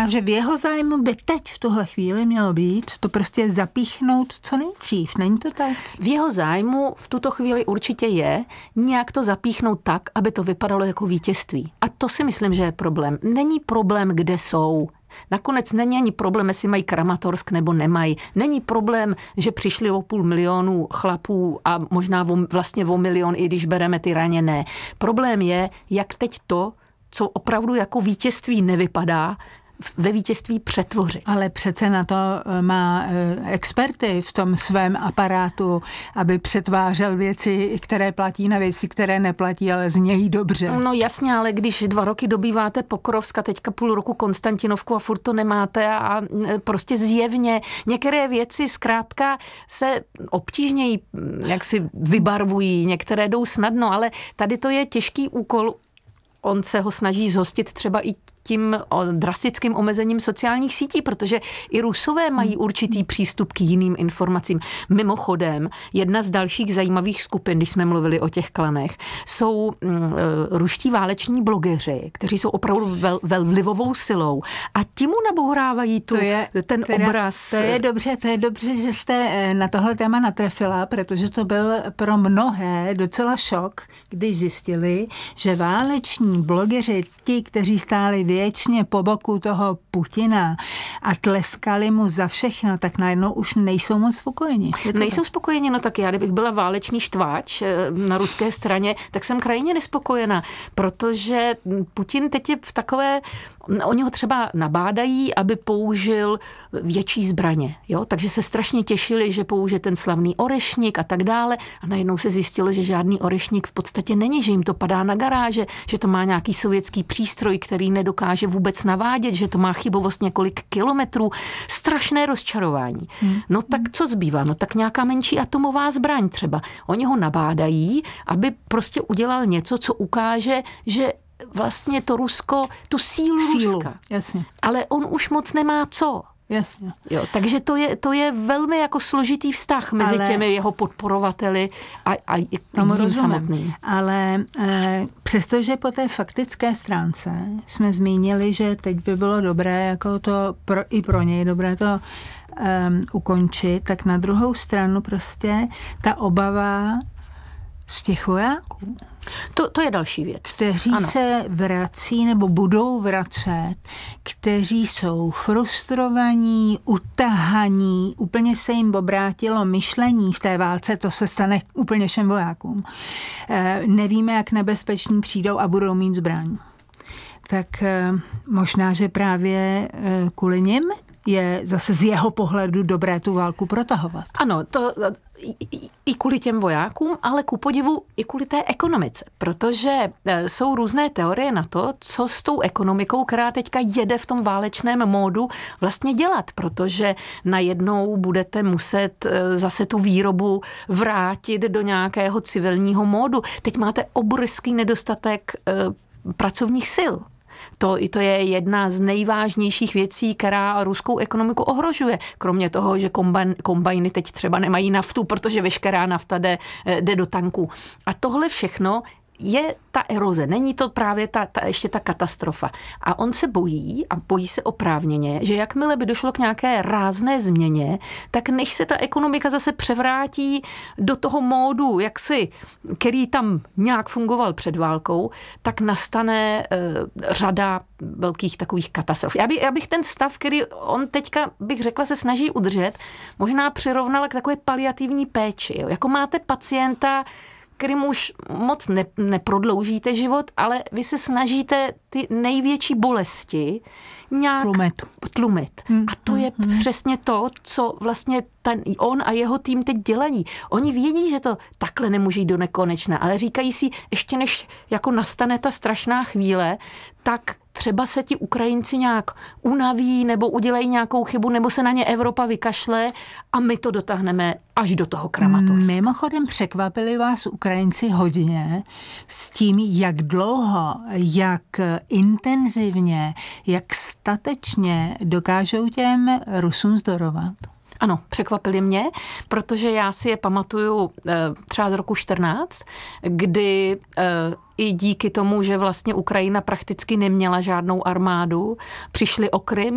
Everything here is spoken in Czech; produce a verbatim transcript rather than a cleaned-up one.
že v jeho zájmu by teď v tuhle chvíli mělo být to prostě zapíchnout co nejdřív. Není to tak? V jeho zájmu v tuto chvíli určitě je nějak to zapíchnout tak, aby to vypadalo jako vítězství. A to si myslím, že je problém. Není problém, kde jsou. Nakonec není ani problém, jestli mají Kramatorsk nebo nemají. Není problém, že přišli o půl milionu chlapů a možná o, vlastně o milion, i když bereme ty raněné. Problém je, jak teď to, co opravdu jako vítězství nevypadá, ve vítězství přetvořit. Ale přece na to má experty v tom svém aparátu, aby přetvářel věci, které platí na věci, které neplatí, ale znějí dobře. No jasně, ale když dva roky dobýváte Pokrovsk a teďka půl roku Konstantinovku a furt to nemáte a prostě zjevně některé věci zkrátka se obtížněji jak si vybarvují, některé jdou snadno, ale tady to je těžký úkol. On se ho snaží zhostit třeba i tím drastickým omezením sociálních sítí, protože i Rusové mají určitý přístup k jiným informacím. Mimochodem, jedna z dalších zajímavých skupin, když jsme mluvili o těch klanech, jsou mm, ruští váleční blogeři, kteří jsou opravdu vel, vel vlivovou silou a ti mu nabourávají tu, to je, ten teda, obraz. To je dobře, to je dobře, že jste na tohle téma natrefila, protože to byl pro mnohé docela šok, když zjistili, že váleční blogeři, ti, kteří stáli věčně po boku toho Putina a tleskali mu za všechno, tak najednou už nejsou moc spokojeni. Nejsou tak? spokojeni, no tak já, kdybych byla válečný štváč na ruské straně, tak jsem krajně nespokojená, protože Putin teď je v takové, oni ho třeba nabádají, aby použil větší zbraně, jo? Takže se strašně těšili, že použije ten slavný orešník a tak dále a najednou se zjistilo, že žádný orešník v podstatě není, že jim to padá na garáže, že to má nějaký sovětský přístroj, který nedokáže vůbec navádět, že to má chybovost několik kilometrů. Strašné rozčarování. Hmm. No tak co zbývá? No tak nějaká menší atomová zbraň třeba. Oni ho nabádají, aby prostě udělal něco, co ukáže, že vlastně to Rusko, tu sílu, sílu Ruska. Jasně. Ale on už moc nemá co. Jasně. Jo, takže to je, to je velmi jako složitý vztah mezi ale, těmi jeho podporovateli a, a jím samotným. Ale e, přestože po té faktické stránce jsme zmínili, že teď by bylo dobré jako to pro, i pro něj dobré to e, ukončit, tak na druhou stranu prostě ta obava z těch vojáků. To, to je další věc. Kteří ano. se vrací nebo budou vracet, kteří jsou frustrovaní, utahaní, úplně se jim obrátilo myšlení v té válce, to se stane úplně všem vojákům. E, nevíme, jak nebezpeční přijdou a budou mít zbraň. Tak e, možná, že právě e, kvůli nim je zase z jeho pohledu dobré tu válku protahovat. Ano, to i, i kvůli těm vojákům, ale ku podivu i kvůli té ekonomice, protože jsou různé teorie na to, co s tou ekonomikou, která teďka jede v tom válečném módu, vlastně dělat, protože najednou budete muset zase tu výrobu vrátit do nějakého civilního módu. Teď máte obrovský nedostatek pracovních sil. To, to je jedna z nejvážnějších věcí, která ruskou ekonomiku ohrožuje. Kromě toho, že kombajn, kombajny teď třeba nemají naftu, protože veškerá nafta jde, jde do tanků. A tohle všechno je ta eroze, není to právě ta, ta, ještě ta katastrofa. A on se bojí, a bojí se oprávněně, že jakmile by došlo k nějaké rázné změně, tak než se ta ekonomika zase převrátí do toho módu, jaksi, který tam nějak fungoval před válkou, tak nastane e, řada velkých takových katastrof. Já, by, já bych ten stav, který on teďka, bych řekla, se snaží udržet, možná přirovnala k takové paliativní péči. Jo? Jako máte pacienta, kterým už moc ne, neprodloužíte život, ale vy se snažíte ty největší bolesti nějak tlumit. tlumit. Hmm. A to je hmm. přesně to, co vlastně ten, on a jeho tým teď dělají. Oni vědí, že to takhle nemůže jít do nekonečna, ale říkají si, ještě než jako nastane ta strašná chvíle, tak třeba se ti Ukrajinci nějak unaví nebo udělají nějakou chybu, nebo se na ně Evropa vykašle a my to dotáhneme až do toho Kramatorska. Mimochodem překvapili vás Ukrajinci hodně s tím, jak dlouho, jak intenzivně, jak statečně dokážou těm Rusům zdorovat. Ano, překvapili mě, protože já si je pamatuju třeba z roku čtrnáct, kdy i díky tomu, že vlastně Ukrajina prakticky neměla žádnou armádu, přišli o Krym,